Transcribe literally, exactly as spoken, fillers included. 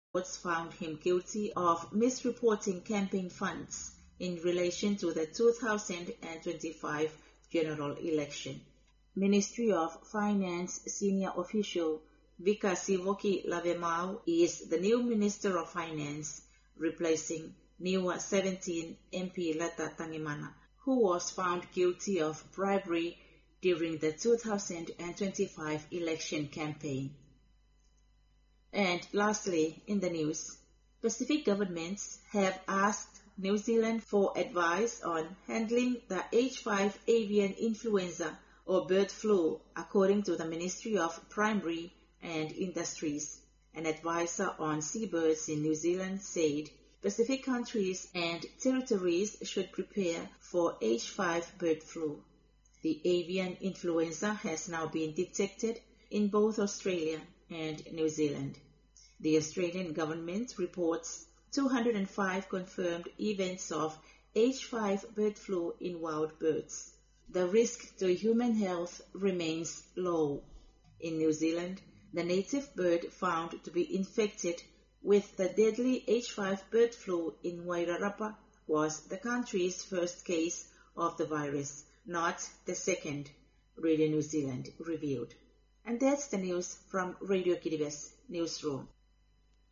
courts found him guilty of misreporting campaign funds in relation to the two thousand twenty-five general election. Ministry of Finance senior official Vikasivoki Lavemau is the new Minister of Finance, replacing Niwa seventeen M P Lata Tangimana, who was found guilty of bribery during the two thousand twenty-five election campaign. And lastly, in the news, Pacific governments have asked New Zealand for advice on handling the H five avian influenza or bird flu, according to the Ministry of Primary and Industries. An advisor on seabirds in New Zealand said Pacific countries and territories should prepare for H five bird flu. The avian influenza has now been detected in both Australia and New Zealand. The Australian government reports two hundred five confirmed events of H five bird flu in wild birds. The risk to human health remains low. In New Zealand, the native bird found to be infected with the deadly H five bird flu in Wairarapa was the country's first case of the virus, not the second, Radio New Zealand revealed. And that's the news from Radio Kiribati Newsroom.